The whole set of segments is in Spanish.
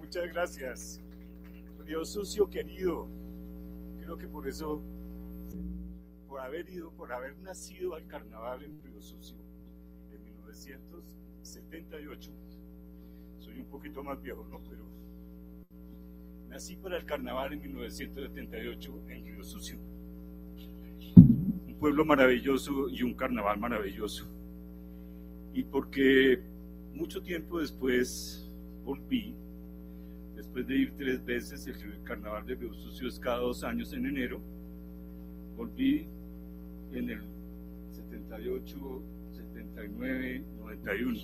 Muchas gracias. Río Sucio querido, creo que por eso, por haber nacido al carnaval en Río Sucio en 1978, soy un poquito más viejo, ¿no? Pero nací para el carnaval en 1978 en Río Sucio. Un pueblo maravilloso y un carnaval maravilloso. Y porque mucho tiempo después volví, después de ir 3 veces, el carnaval de Río Sucio es cada 2 años en enero, volví en el 78, 79, 91.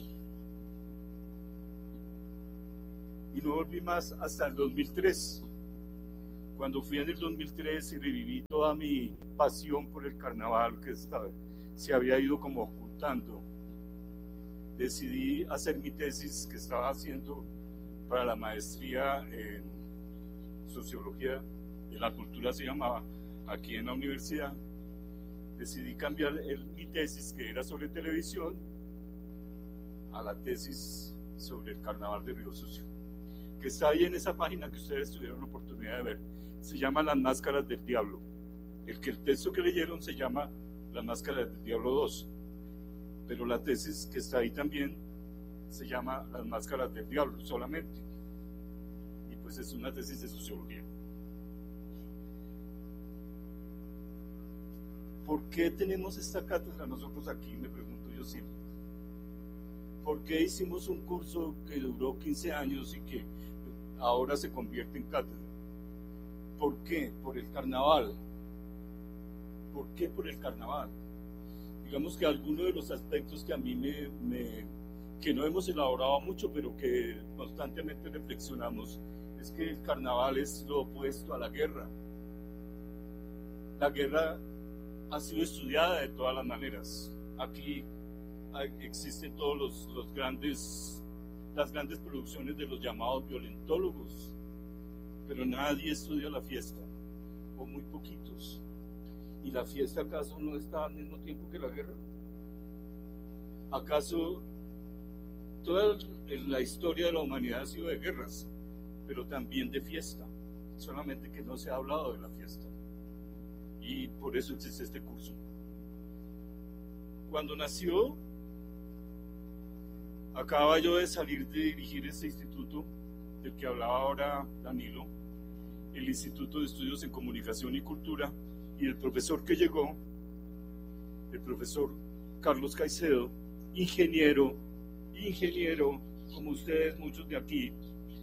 Y no volví más hasta el 2003. Cuando fui en el 2003 y reviví toda mi pasión por el carnaval que se había ido como ocultando, decidí hacer mi tesis que estaba haciendo para la maestría en sociología de la cultura, se llamaba, aquí en la universidad. Decidí cambiar mi tesis, que era sobre televisión, a la tesis sobre el carnaval de Río Sucio, que está ahí en esa página que ustedes tuvieron la oportunidad de ver. Se llama Las Máscaras del Diablo. El texto que leyeron se llama Las Máscaras del Diablo 2, pero la tesis que está ahí también se llama Las Máscaras del Diablo solamente, y pues es una tesis de sociología. ¿Por qué tenemos esta cátedra nosotros aquí? Me pregunto yo siempre. ¿Por qué hicimos un curso que duró 15 años y que ahora se convierte en cátedra? ¿Por qué? Por el carnaval. ¿Por qué por el carnaval? Digamos que algunos de los aspectos que a mí que no hemos elaborado mucho, pero que constantemente reflexionamos, es que el carnaval es lo opuesto a la guerra. La guerra ha sido estudiada de todas las maneras. Aquí existen todos las grandes producciones de los llamados violentólogos, pero nadie estudia la fiesta, o muy poquitos. ¿Y la fiesta acaso no está al mismo tiempo que la guerra? ¿Acaso toda la historia de la humanidad ha sido de guerras, pero también de fiesta? Solamente que no se ha hablado de la fiesta. Y por eso existe este curso. Cuando nació, acababa yo de salir de dirigir ese instituto del que hablaba ahora Danilo, el Instituto de Estudios en Comunicación y Cultura, y el profesor que llegó, el profesor Carlos Caicedo, ingeniero, como ustedes, muchos de aquí,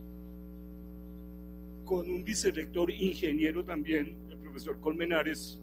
con un vicerrector ingeniero también, el profesor Colmenares,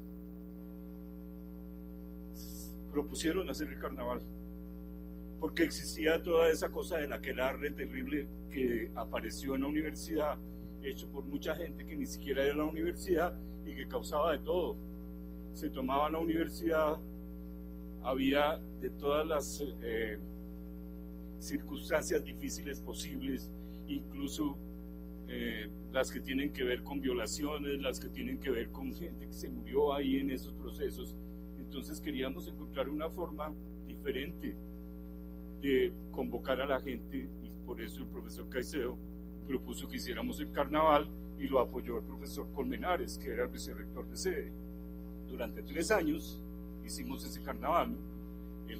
propusieron hacer el carnaval, porque existía toda esa cosa del aquelarre terrible que apareció en la universidad, hecho por mucha gente que ni siquiera era la universidad y que causaba de todo. Se tomaba la universidad, había de todas las circunstancias difíciles posibles, incluso las que tienen que ver con violaciones, las que tienen que ver con gente que se murió ahí en esos procesos. Entonces queríamos encontrar una forma diferente de convocar a la gente, y por eso el profesor Caicedo propuso que hiciéramos el carnaval, y lo apoyó el profesor Colmenares, que era el vicerrector de sede. Durante 3 años hicimos ese carnaval, ¿no? El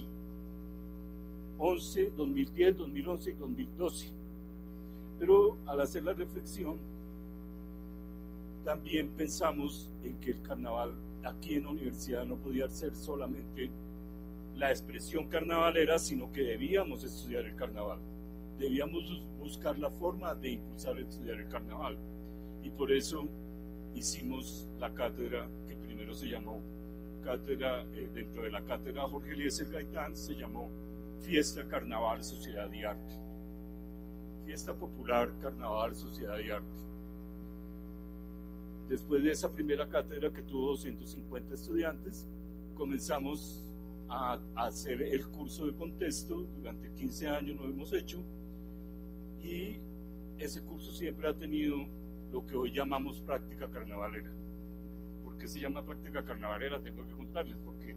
2011, 2010, 2011 y 2012. Pero al hacer la reflexión, también pensamos en que el carnaval aquí en la universidad no podía ser solamente la expresión carnavalera, sino que debíamos estudiar el carnaval. Debíamos buscar la forma de impulsar estudiar el carnaval. Y por eso hicimos la cátedra, que primero se llamó cátedra, dentro de la cátedra Jorge Eliezer Gaitán, se llamó Fiesta, Carnaval, Sociedad y Arte. Fiesta popular, carnaval, sociedad y arte. Después de esa primera cátedra, que tuvo 250 estudiantes, comenzamos a hacer el curso de contexto. Durante 15 años lo hemos hecho, y ese curso siempre ha tenido lo que hoy llamamos práctica carnavalera. ¿Por qué se llama práctica carnavalera? Tengo que contarles, porque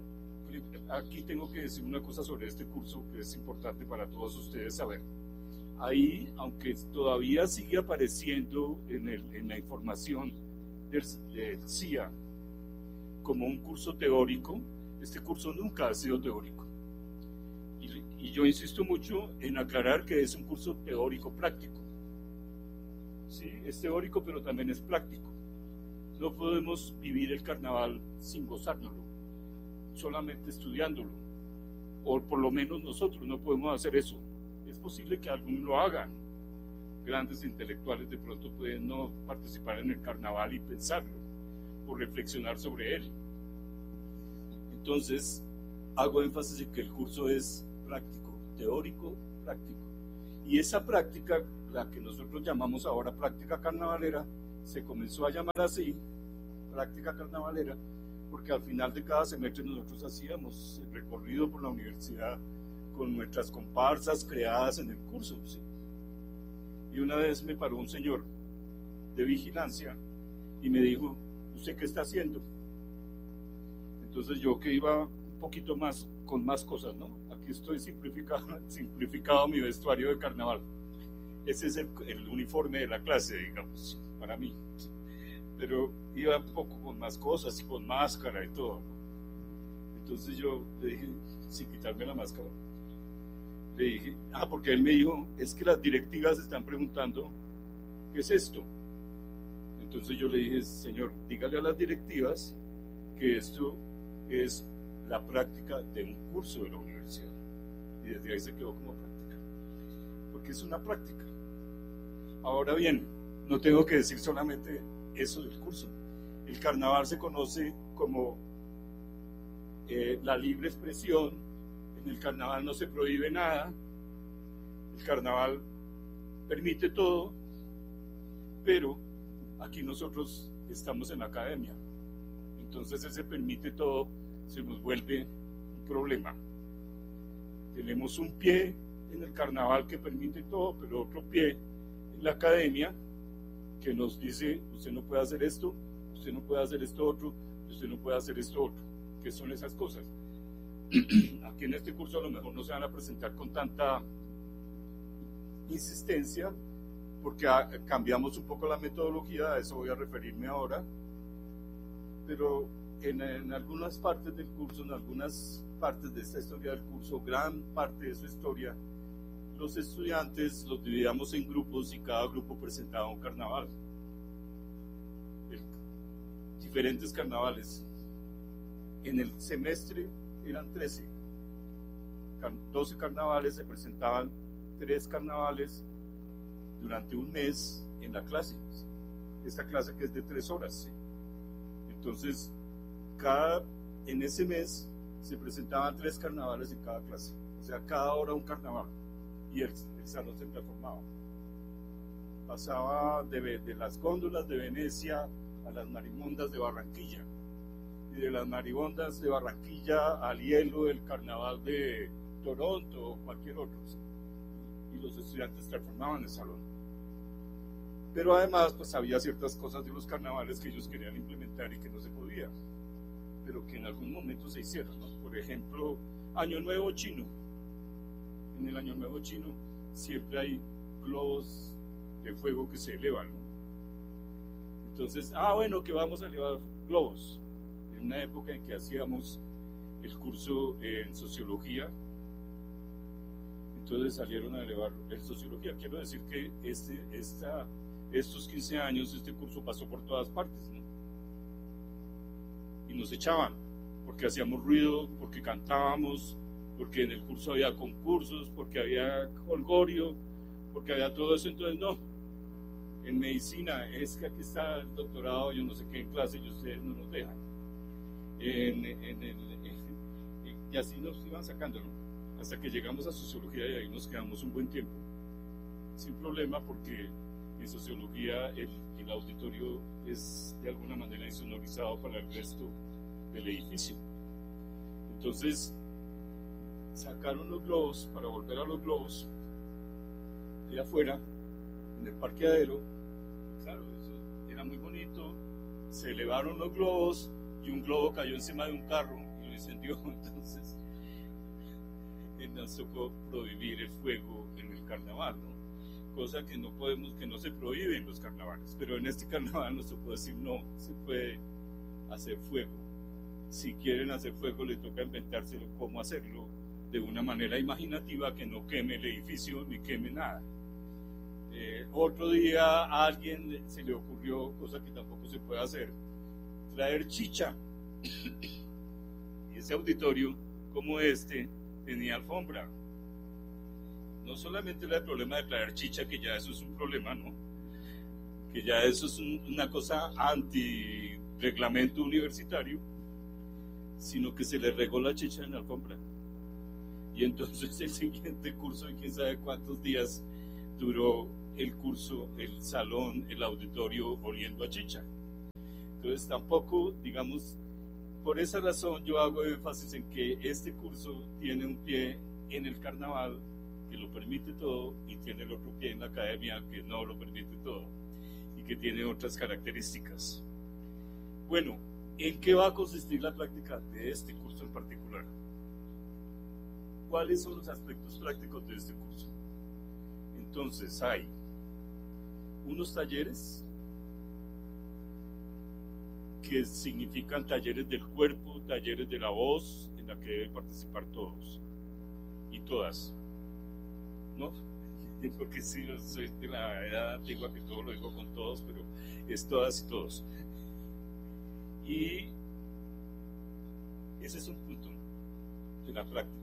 aquí tengo que decir una cosa sobre este curso que es importante para todos ustedes saber. ahí, aunque todavía sigue apareciendo en la información del CIA como un curso teórico, este curso nunca ha sido teórico. Y yo insisto mucho en aclarar que es un curso teórico práctico. Sí, es teórico, pero también es práctico. No podemos vivir el carnaval sin gozárnoslo, solamente estudiándolo, o por lo menos nosotros no podemos hacer eso. Es posible que algunos lo hagan. Grandes intelectuales de pronto pueden no participar en el carnaval y pensarlo, o reflexionar sobre él. Entonces, hago énfasis en que el curso es práctico, teórico, práctico. Y esa práctica, la que nosotros llamamos ahora práctica carnavalera, se comenzó a llamar así, práctica carnavalera, porque al final de cada semestre nosotros hacíamos el recorrido por la universidad con nuestras comparsas creadas en el curso, ¿sí? Y una vez me paró un señor de vigilancia y me dijo, ¿usted qué está haciendo? Entonces yo, que iba un poquito más, con más cosas, ¿no? Aquí estoy simplificado mi vestuario de carnaval. Ese es el uniforme de la clase, digamos, para mí. Pero iba un poco con más cosas, con máscara y todo. Entonces yo le dije, sin quitarme la máscara, le dije, porque él me dijo, es que las directivas están preguntando, ¿qué es esto? Entonces yo le dije, señor, dígale a las directivas que esto es la práctica de un curso de la universidad. Y desde ahí se quedó como práctica, porque es una práctica. Ahora bien, no tengo que decir solamente eso del curso. El carnaval se conoce como la libre expresión. En el carnaval no se prohíbe nada, el carnaval permite todo, pero aquí nosotros estamos en la academia, entonces ese permite todo se nos vuelve un problema. Tenemos un pie en el carnaval que permite todo, pero otro pie en la academia que nos dice, usted no puede hacer esto, usted no puede hacer esto otro, usted no puede hacer esto otro. ¿Qué son esas cosas? Aquí en este curso a lo mejor no se van a presentar con tanta insistencia, porque cambiamos un poco la metodología, a eso voy a referirme ahora, pero en algunas partes del curso, en algunas partes de esta historia del curso, gran parte de su historia, los estudiantes los dividíamos en grupos y cada grupo presentaba un carnaval. Diferentes carnavales. En el semestre eran 13. 12 carnavales, se presentaban 3 carnavales durante un mes en la clase. Esta clase que es de 3 horas. ¿Sí? Entonces, en ese mes se presentaban 3 carnavales en cada clase. O sea, cada hora un carnaval. Y el salón se transformaba. Pasaba de las góndolas de Venecia a las marimondas de Barranquilla. Y de las marimondas de Barranquilla al hielo del carnaval de Toronto o cualquier otro. ¿Sí? Y los estudiantes transformaban el salón. Pero además, pues había ciertas cosas de los carnavales que ellos querían implementar y que no se podía, pero que en algún momento se hicieron, ¿no? Por ejemplo, Año Nuevo Chino. En el Año Nuevo Chino siempre hay globos de fuego que se elevan, ¿no? Entonces, bueno, que vamos a elevar globos. En una época en que hacíamos el curso en sociología, entonces salieron a elevar en sociología. Quiero decir que estos 15 años este curso pasó por todas partes, ¿no? Y nos echaban porque hacíamos ruido, porque cantábamos, porque en el curso había concursos, porque había holgorio, porque había todo eso. Entonces no, en medicina es que aquí está el doctorado, yo no sé qué en clase y ustedes no nos dejan, y así nos iban sacando, ¿no? Hasta que llegamos a sociología y ahí nos quedamos un buen tiempo sin problema, porque en sociología el auditorio es de alguna manera insonorizado para el resto del edificio. Entonces sacaron los globos, para volver a los globos de afuera en el parqueadero. Claro, eso era muy bonito. Se elevaron los globos y un globo cayó encima de un carro y lo incendió. Entonces nos tocó prohibir el fuego en el carnaval, ¿no? cosa que no podemos, que no se prohíbe en los carnavales, pero en este carnaval no se puede decir no, se puede hacer fuego. Si quieren hacer fuego, les toca inventárselo cómo hacerlo de una manera imaginativa que no queme el edificio ni queme nada. Otro día a alguien se le ocurrió, cosa que tampoco se puede hacer, traer chicha. Y ese auditorio, como este, tenía alfombra. No solamente era el problema de traer chicha, que ya eso es un problema, ¿no? Que ya eso es una cosa anti-reglamento universitario, sino que se le regó la chicha en la alfombra. Y entonces el siguiente curso, de quién sabe cuántos días duró el curso, el salón, el auditorio oliendo a chicha. Entonces tampoco, digamos, por esa razón yo hago énfasis en que este curso tiene un pie en el carnaval, que lo permite todo, y tiene el otro pie en la academia, que no lo permite todo, y que tiene otras características. Bueno, ¿en qué va a consistir la práctica de este curso en particular? ¿Cuáles son los aspectos prácticos de este curso? Entonces, hay unos talleres que significan talleres del cuerpo, talleres de la voz, en la que deben participar todos y todas, ¿no? Porque sí, yo soy de la edad antigua que todo lo digo con todos, pero es todas y todos. Y ese es un punto de la práctica.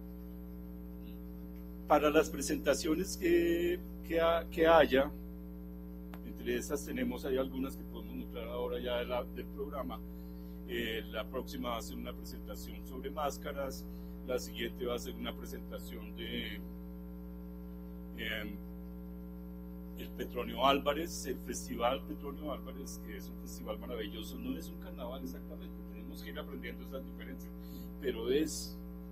Para las presentaciones que haya, entre esas tenemos, hay algunas que podemos mostrar ahora ya del programa. La próxima va a ser una presentación sobre máscaras, la siguiente va a ser una presentación de el Petronio Álvarez, el Festival Petronio Álvarez, que es un festival maravilloso, no es un carnaval exactamente, tenemos que ir aprendiendo esas diferencias, pero es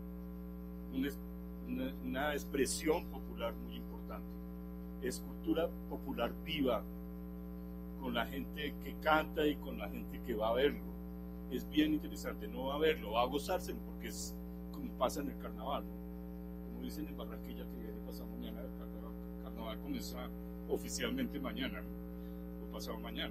una expresión popular muy importante, es cultura popular viva, con la gente que canta y con la gente que va a verlo. Es bien interesante, no va a verlo, va a gozárselo, porque es como pasa en el carnaval, ¿no? Como dicen en Barranquilla, que viene pasado mañana, el carnaval comienza oficialmente mañana, o pasado mañana,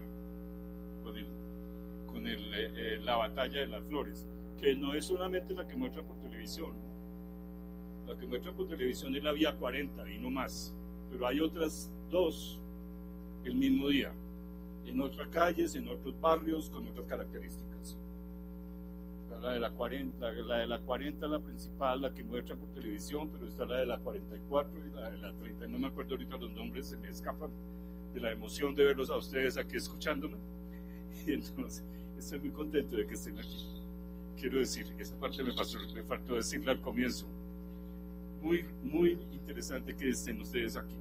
con la batalla de las flores, que no es solamente la que muestran por televisión, ¿no? La que muestran por televisión es la Vía 40 y no más, pero hay otras dos el mismo día, en otras calles, en otros barrios, con otras características. La de la 40, la principal, la que muestra por televisión, pero está la de la 44 y la de la 30, no me acuerdo ahorita los nombres, se me escapan de la emoción de verlos a ustedes aquí escuchándome, y entonces estoy muy contento de que estén aquí. Quiero decir, esa parte me faltó decirla al comienzo. Muy, muy interesante que estén ustedes aquí.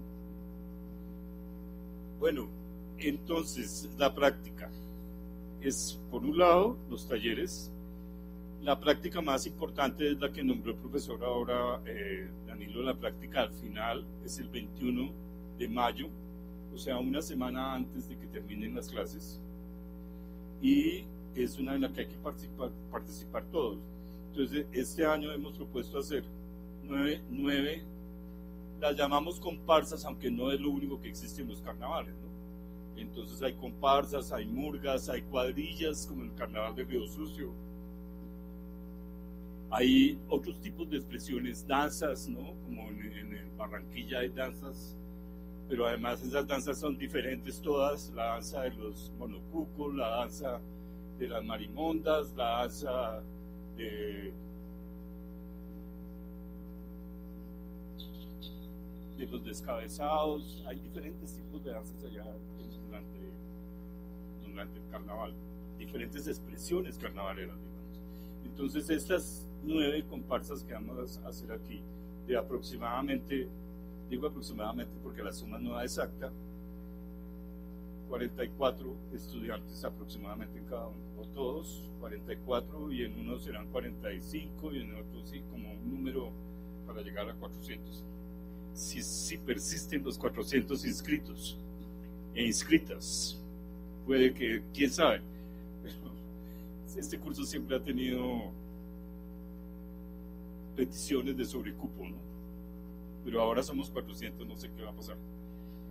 Bueno, entonces la práctica es, por un lado, los talleres. La práctica más importante es la que nombró el profesor ahora, Danilo. La práctica al final es el 21 de mayo, o sea, una semana antes de que terminen las clases, y es una en la que hay que participar todos. Entonces, este año hemos propuesto hacer nueve, las llamamos comparsas, aunque no es lo único que existe en los carnavales, ¿no? Entonces hay comparsas, hay murgas, hay cuadrillas, como el carnaval de Río Sucio. Hay otros tipos de expresiones, danzas, ¿no? Como en Barranquilla hay danzas, pero además esas danzas son diferentes todas, la danza de los monocucos, la danza de las marimondas, la danza de los descabezados, hay diferentes tipos de danzas allá durante el carnaval, diferentes expresiones carnavaleras, digamos. Entonces estas 9 comparsas que vamos a hacer aquí, de aproximadamente, digo aproximadamente porque la suma no da exacta, 44 estudiantes aproximadamente en cada uno, o todos 44, y en uno serán 45 y en otro sí, como un número para llegar a 400. Si persisten los 400 inscritos e inscritas, puede que, quién sabe, pero este curso siempre ha tenido peticiones de sobrecupo, ¿no? Pero ahora somos 400, no sé qué va a pasar.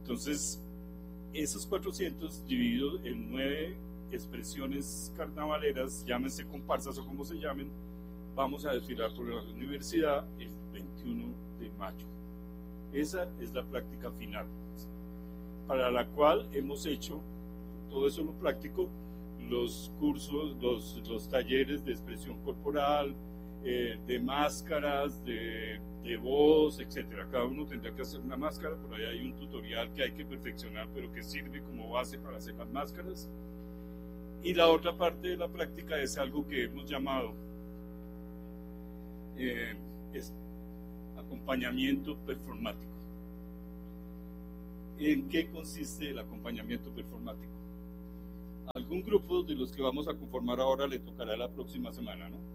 Entonces, esos 400 divididos en 9 expresiones carnavaleras, llámense comparsas o como se llamen, vamos a desfilar por la universidad el 21 de mayo. Esa es la práctica final, para la cual hemos hecho todo eso lo práctico, los cursos, los talleres de expresión corporal, de máscaras, de voz, etcétera. Cada uno tendrá que hacer una máscara, por ahí hay un tutorial que hay que perfeccionar, pero que sirve como base para hacer las máscaras. Y la otra parte de la práctica es algo que hemos llamado es acompañamiento performático. ¿En qué consiste el acompañamiento performático? Algún grupo de los que vamos a conformar ahora le tocará la próxima semana, ¿no?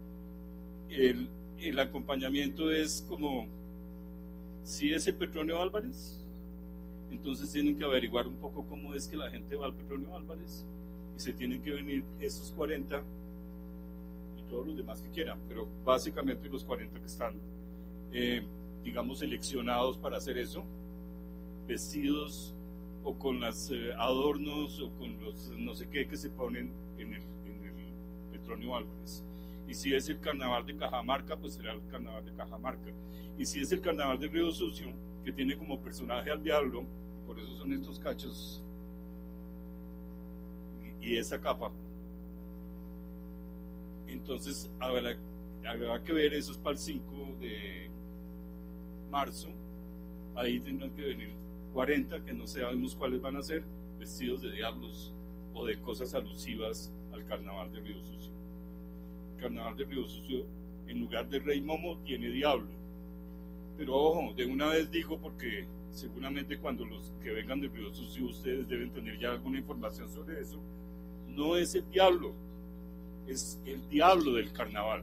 El acompañamiento es como, si es el Petronio Álvarez, entonces tienen que averiguar un poco cómo es que la gente va al Petronio Álvarez, y se tienen que venir esos 40 y todos los demás que quieran, pero básicamente los 40 que están, digamos, seleccionados para hacer eso, vestidos o con los adornos o con los no sé qué que se ponen en el Petronio Álvarez. Y si es el carnaval de Cajamarca, pues será el carnaval de Cajamarca. Y si es el carnaval de Río Sucio, que tiene como personaje al diablo, por eso son estos cachos y esa capa, entonces habrá que ver, eso es para el 5 de marzo, ahí tendrán que venir 40, que no sabemos cuáles van a ser, vestidos de diablos o de cosas alusivas al carnaval de Río Sucio. El carnaval de Río Sucio, en lugar de Rey Momo, tiene diablo. Pero ojo, de una vez digo, porque seguramente cuando los que vengan de Río Sucio ustedes deben tener ya alguna información sobre eso. No es el diablo, es el diablo del carnaval.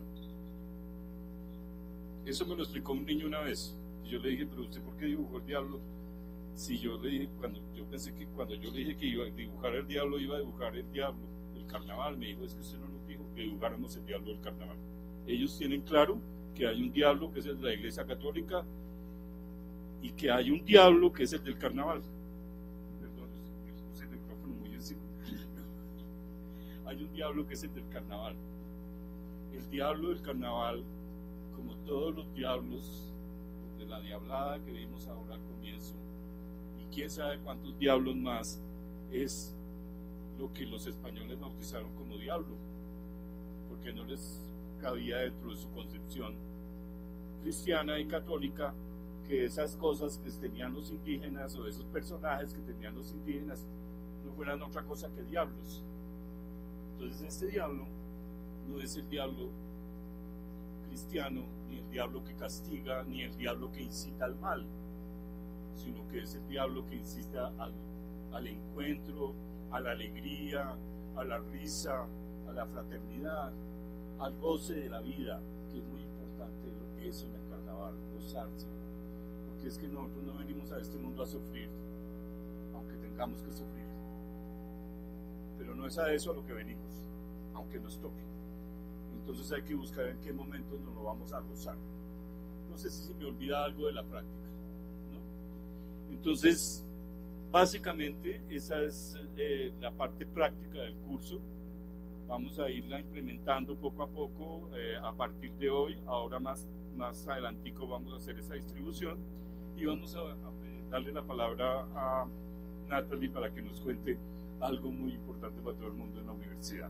Eso me lo explicó un niño una vez. Y yo le dije, pero usted, ¿por qué dibujó el diablo? Si yo le dije, cuando yo le dije que iba a dibujar el diablo, iba a dibujar el diablo del carnaval. Me dijo, es que usted no nos dijo que dibujáramos el diablo del carnaval. Ellos tienen claro que hay un diablo que es el de la Iglesia Católica y que hay un diablo que es el del carnaval. Perdón, puse el micrófono muy encima. Hay un diablo que es el del carnaval. El diablo del carnaval, como todos los diablos de la diablada que vimos ahora al comienzo, y quién sabe cuántos diablos más, es lo que los españoles bautizaron como diablo, porque no les cabía dentro de su concepción cristiana y católica que esas cosas que tenían los indígenas o esos personajes que tenían los indígenas no fueran otra cosa que diablos. Entonces este diablo no es el diablo cristiano, ni el diablo que castiga, ni el diablo que incita al mal, sino que es el diablo que incita al encuentro, a la alegría, a la risa, a la fraternidad, al goce de la vida, que es muy importante eso en el carnaval, gozarse, porque es que nosotros no venimos a este mundo a sufrir, aunque tengamos que sufrir, pero no es a eso a lo que venimos, aunque nos toque. Entonces hay que buscar en qué momento nos lo vamos a gozar. No sé si se me olvida algo de la práctica, ¿no? Entonces, básicamente esa es la parte práctica del curso. Vamos a irla implementando poco a poco a partir de hoy. Ahora más adelantico vamos a hacer esa distribución y vamos a darle la palabra a Natalie para que nos cuente algo muy importante para todo el mundo en la universidad.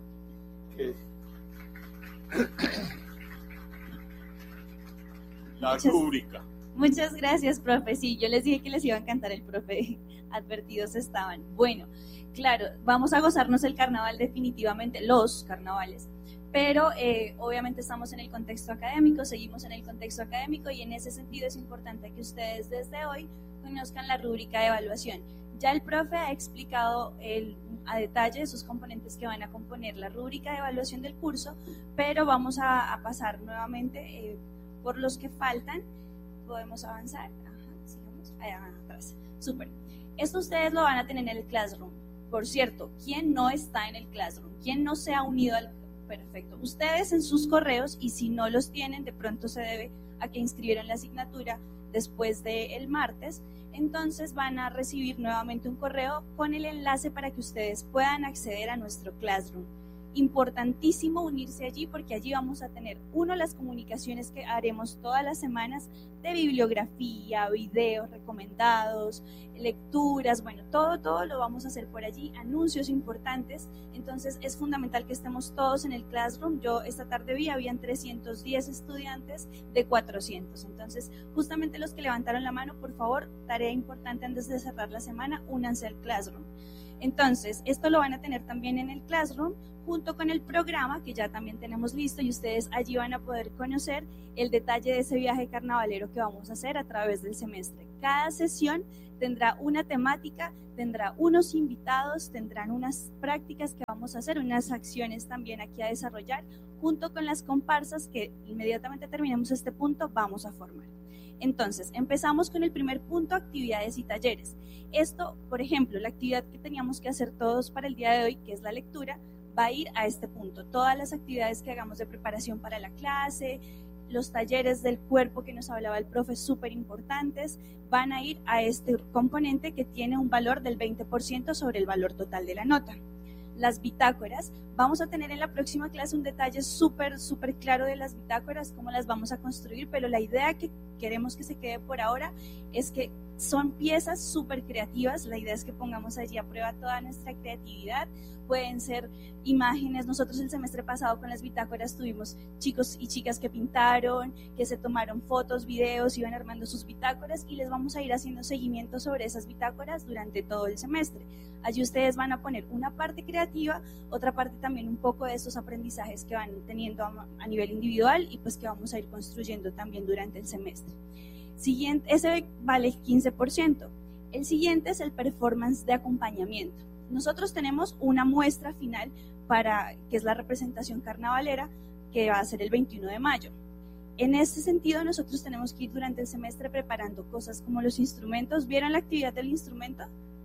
La rúbrica. Muchas gracias, profe. Sí, yo les dije que les iba a encantar el profe. Advertidos estaban. Bueno, claro, vamos a gozarnos el carnaval definitivamente, los carnavales, pero obviamente estamos en el contexto académico, seguimos en el contexto académico y en ese sentido es importante que ustedes desde hoy conozcan la rúbrica de evaluación. Ya el profe ha explicado a detalle sus componentes que van a componer la rúbrica de evaluación del curso, pero vamos a pasar nuevamente por los que faltan. ¿Podemos avanzar? Ajá, sigamos. Allá atrás. Súper. Esto ustedes lo van a tener en el Classroom. Por cierto, ¿quién no está en el Classroom? ¿Quién no se ha unido al...? Perfecto. Ustedes en sus correos, y si no los tienen, de pronto se debe a que inscribieron la asignatura después del martes, entonces van a recibir nuevamente un correo con el enlace para que ustedes puedan acceder a nuestro Classroom. Importantísimo unirse allí porque allí vamos a tener, las comunicaciones que haremos todas las semanas de bibliografía, videos recomendados, lecturas, bueno, todo lo vamos a hacer por allí, anuncios importantes, entonces es fundamental que estemos todos en el Classroom. Yo esta tarde vi, habían 310 estudiantes de 400, entonces justamente los que levantaron la mano, por favor, tarea importante antes de cerrar la semana, únanse al Classroom. Entonces, esto lo van a tener también en el Classroom, junto con el programa que ya también tenemos listo, y ustedes allí van a poder conocer el detalle de ese viaje carnavalero que vamos a hacer a través del semestre. Cada sesión tendrá una temática, tendrá unos invitados, tendrán unas prácticas que vamos a hacer, unas acciones también aquí a desarrollar, junto con las comparsas que inmediatamente terminemos este punto vamos a formar. Entonces, empezamos con el primer punto, actividades y talleres. Esto, por ejemplo, la actividad que teníamos que hacer todos para el día de hoy, que es la lectura, va a ir a este punto. Todas las actividades que hagamos de preparación para la clase, los talleres del cuerpo que nos hablaba el profe, súper importantes, van a ir a este componente que tiene un valor del 20% sobre el valor total de la nota. Las bitácoras, vamos a tener en la próxima clase un detalle súper claro de las bitácoras, cómo las vamos a construir, pero la idea que queremos que se quede por ahora es que son piezas súper creativas. La idea es que pongamos allí a prueba toda nuestra creatividad. Pueden ser imágenes. Nosotros el semestre pasado con las bitácoras tuvimos chicos y chicas que pintaron, que se tomaron fotos, videos, iban armando sus bitácoras, y les vamos a ir haciendo seguimiento sobre esas bitácoras durante todo el semestre. Allí ustedes van a poner una parte creativa, otra parte también un poco de estos aprendizajes que van teniendo a nivel individual y pues que vamos a ir construyendo también durante el semestre. Siguiente, ese vale 15%. El siguiente es el performance de acompañamiento. Nosotros tenemos una muestra final que es la representación carnavalera, que va a ser el 21 de mayo. En este sentido, nosotros tenemos que ir durante el semestre preparando cosas como los instrumentos. ¿Vieron la actividad del instrumento?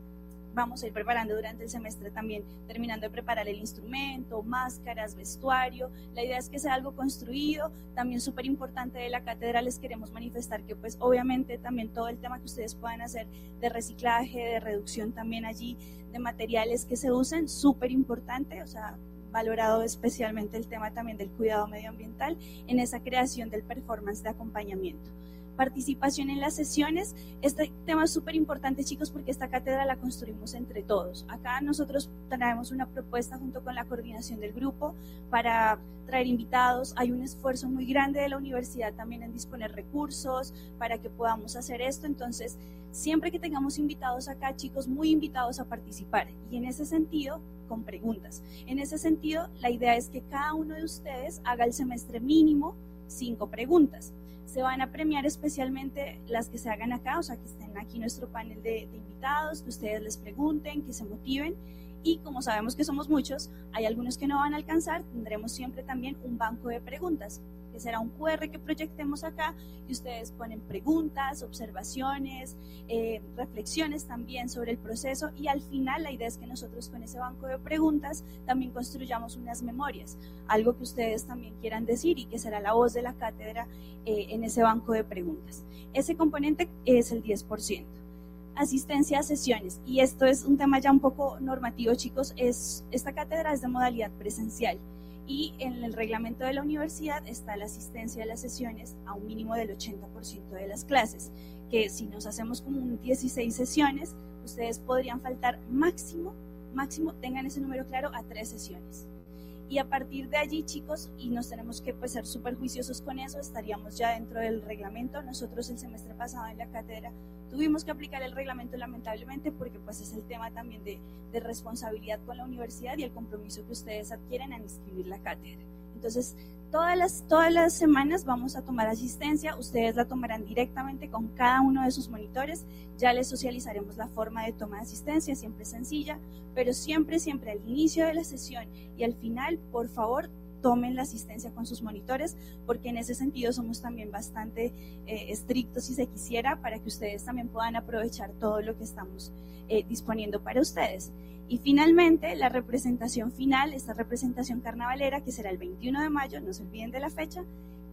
Vamos a ir preparando durante el semestre también, terminando de preparar el instrumento, máscaras, vestuario. La idea es que sea algo construido. También súper importante de la cátedra, les queremos manifestar que pues obviamente también todo el tema que ustedes puedan hacer de reciclaje, de reducción también allí, de materiales que se usen, súper importante, o sea, valorado especialmente el tema también del cuidado medioambiental en esa creación del performance de acompañamiento. Participación en las sesiones. Este tema es súper importante, chicos, porque esta cátedra la construimos entre todos. Acá nosotros traemos una propuesta junto con la coordinación del grupo para traer invitados. Hay un esfuerzo muy grande de la universidad también en disponer recursos para que podamos hacer esto. Entonces, siempre que tengamos invitados acá, chicos, muy invitados a participar. Y en ese sentido, con preguntas. En ese sentido, la idea es que cada uno de ustedes haga el semestre mínimo 5 preguntas. Se van a premiar especialmente las que se hagan acá, o sea, que estén aquí en nuestro panel de invitados, que ustedes les pregunten, que se motiven, y como sabemos que somos muchos, hay algunos que no van a alcanzar, tendremos siempre también un banco de preguntas, que será un QR que proyectemos acá, y ustedes ponen preguntas, observaciones, reflexiones también sobre el proceso, y al final la idea es que nosotros con ese banco de preguntas también construyamos unas memorias, algo que ustedes también quieran decir y que será la voz de la cátedra en ese banco de preguntas. Ese componente es el 10%. Asistencia a sesiones, y esto es un tema ya un poco normativo, chicos. Esta cátedra es de modalidad presencial y en el reglamento de la universidad está la asistencia a las sesiones a un mínimo del 80% de las clases, que si nos hacemos como un 16 sesiones, ustedes podrían faltar máximo, tengan ese número claro, a 3 sesiones. Y a partir de allí, chicos, y nos tenemos que pues, ser súper juiciosos con eso, estaríamos ya dentro del reglamento. Nosotros el semestre pasado en la cátedra tuvimos que aplicar el reglamento lamentablemente porque pues es el tema también de responsabilidad con la universidad y el compromiso que ustedes adquieren al inscribir la cátedra. Entonces, todas las semanas vamos a tomar asistencia, ustedes la tomarán directamente con cada uno de sus monitores, ya les socializaremos la forma de toma de asistencia, siempre sencilla, pero siempre al inicio de la sesión y al final, por favor, tomen la asistencia con sus monitores, porque en ese sentido somos también bastante estrictos si se quisiera, para que ustedes también puedan aprovechar todo lo que estamos disponiendo para ustedes. Y finalmente, la representación final, esta representación carnavalera, que será el 21 de mayo, no se olviden de la fecha,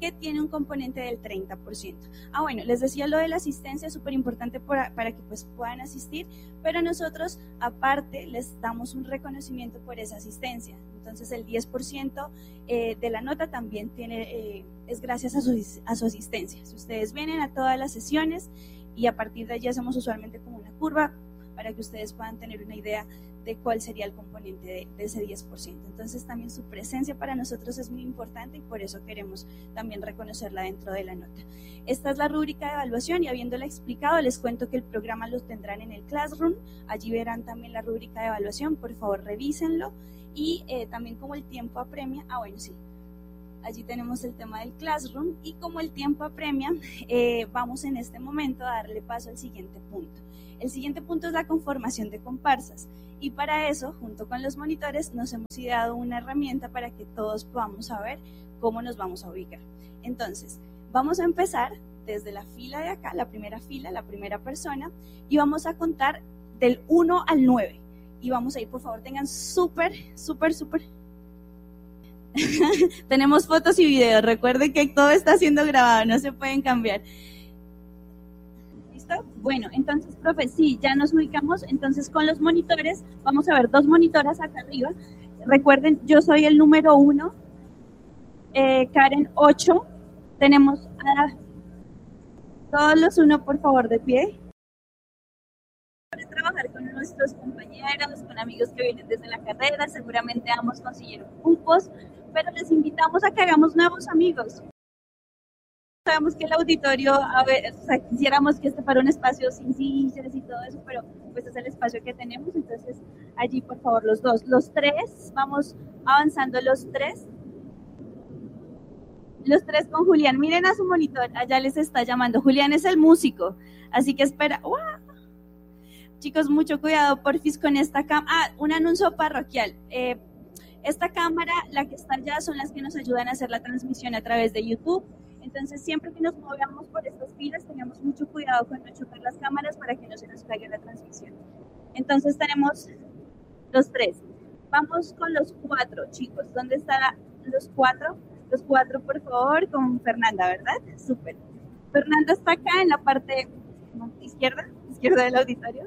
que tiene un componente del 30%. Bueno, les decía lo de la asistencia, es súper importante para que pues puedan asistir, pero nosotros aparte les damos un reconocimiento por esa asistencia. Entonces el 10% de la nota también es gracias a su asistencia. Si ustedes vienen a todas las sesiones y a partir de allí hacemos usualmente como una curva para que ustedes puedan tener una idea de cuál sería el componente de ese 10%. Entonces también su presencia para nosotros es muy importante y por eso queremos también reconocerla dentro de la nota. Esta es la rúbrica de evaluación y habiéndola explicado les cuento que el programa lo tendrán en el Classroom, allí verán también la rúbrica de evaluación, por favor revísenlo y también como el tiempo apremia, bueno sí, allí tenemos el tema del Classroom y como el tiempo apremia, vamos en este momento a darle paso al siguiente punto. El siguiente punto es la conformación de comparsas y para eso, junto con los monitores, nos hemos ideado una herramienta para que todos podamos saber cómo nos vamos a ubicar. Entonces, vamos a empezar desde la fila de acá, la primera fila, la primera persona, y vamos a contar del 1 al 9. Y vamos a ir, por favor, tengan súper. Tenemos fotos y videos, recuerden que todo está siendo grabado, no se pueden cambiar. ¿Listo? Bueno, entonces, profe, sí, ya nos ubicamos, entonces con los monitores, vamos a ver 2 monitoras acá arriba. Recuerden, yo soy el número 1, Karen 8, tenemos a todos los 1, por favor, de pie. Trabajar con nuestros compañeros, con amigos que vienen desde la carrera, seguramente ambos consiguieron cupos, pero les invitamos a que hagamos nuevos amigos. Sabemos que el auditorio, quisiéramos que este fuera un espacio sin sillas y todo eso, pero pues es el espacio que tenemos, entonces allí por favor los 2, los 3, vamos avanzando los 3 con Julián, miren a su monitor, allá les está llamando, Julián es el músico, así que espera, ¡wow! Chicos, mucho cuidado, porfis, con esta cámara. Un anuncio parroquial. Esta cámara, la que está allá, son las que nos ayudan a hacer la transmisión a través de YouTube. Entonces, siempre que nos movamos por estas filas, tengamos mucho cuidado con no chocar las cámaras para que no se nos caiga la transmisión. Entonces, tenemos los 3. Vamos con los 4, chicos. ¿Dónde están los 4? Los 4, por favor, con Fernanda, ¿verdad? Súper. Fernanda está acá en la parte izquierda del auditorio.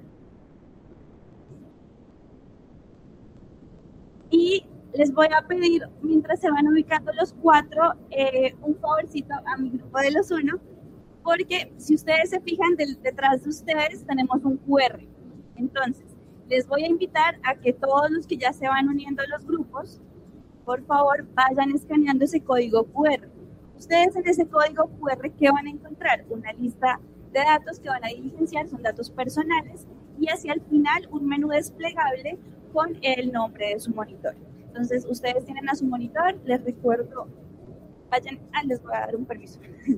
Y les voy a pedir, mientras se van ubicando los 4, un favorcito a mi grupo de los 1, porque si ustedes se fijan, detrás de ustedes tenemos un QR. Entonces, les voy a invitar a que todos los que ya se van uniendo a los grupos, por favor, vayan escaneando ese código QR. Ustedes en ese código QR, ¿qué van a encontrar? Una lista de datos que van a diligenciar, son datos personales, y hacia el final un menú desplegable con el nombre de su monitor. Entonces, ustedes tienen a su monitor, les recuerdo, les voy a dar un permiso.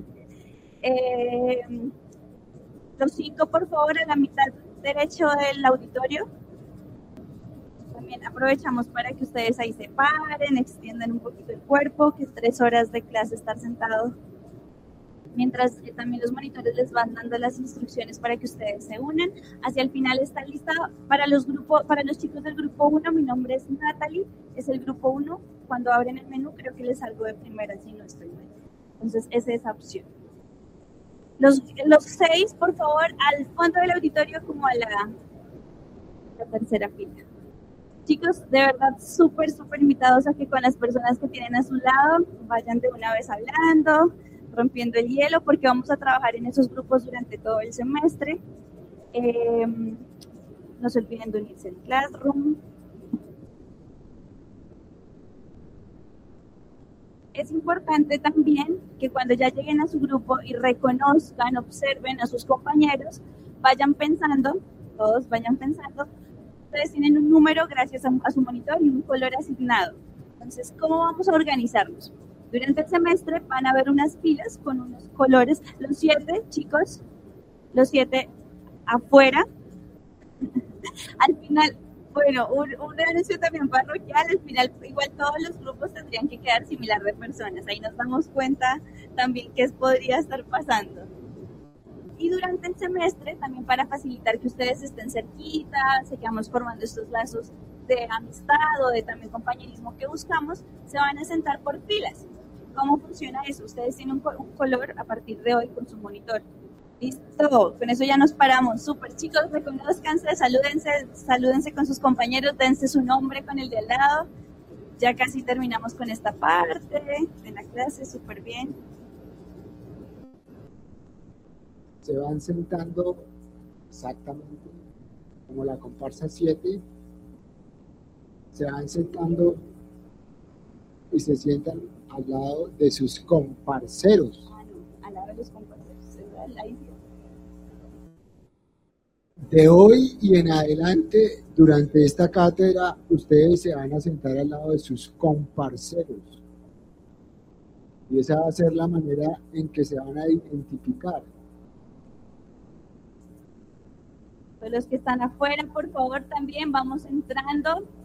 Los 5, por favor, a la mitad derecho del auditorio. También aprovechamos para que ustedes ahí se paren, extiendan un poquito el cuerpo, que es 3 horas de clase estar sentado. Mientras también los monitores les van dando las instrucciones para que ustedes se unan. Hacia el final está listado para los chicos del grupo 1, mi nombre es Natalie, es el grupo 1. Cuando abren el menú creo que les salgo de primera si no estoy mal. Entonces esa es esa opción. Los 6, por favor, al fondo del auditorio como a la tercera fila. Chicos, de verdad súper invitados a que con las personas que tienen a su lado vayan de una vez hablando, rompiendo el hielo, porque vamos a trabajar en esos grupos durante todo el semestre. No se olviden de unirse al Classroom. Es importante también que cuando ya lleguen a su grupo y reconozcan, observen a sus compañeros, vayan pensando, todos vayan pensando, ustedes tienen un número gracias a su monitor y un color asignado. Entonces, ¿cómo vamos a organizarnos? Durante el semestre van a haber unas filas con unos colores, los 7, chicos, los 7 afuera. Al final, bueno, un anuncio también parroquial, al final igual todos los grupos tendrían que quedar similar de personas. Ahí nos damos cuenta también qué podría estar pasando. Y durante el semestre, también para facilitar que ustedes estén cerquita, sigamos formando estos lazos de amistad o de también compañerismo que buscamos, se van a sentar por filas. ¿Cómo funciona eso? Ustedes tienen un color a partir de hoy con su monitor. Listo, con eso ya nos paramos. Súper, chicos, reconózcanse, salúdense con sus compañeros, dense su nombre con el de al lado. Ya casi terminamos con esta parte de la clase, súper bien. Se van sentando exactamente como la comparsa 7. Se van sentando y se sientan al lado de sus comparceros. No, al lado de los comparceros, ahí sí. De hoy y en adelante, durante esta cátedra, ustedes se van a sentar al lado de sus comparceros. Y esa va a ser la manera en que se van a identificar. Los que están afuera, por favor, también vamos entrando.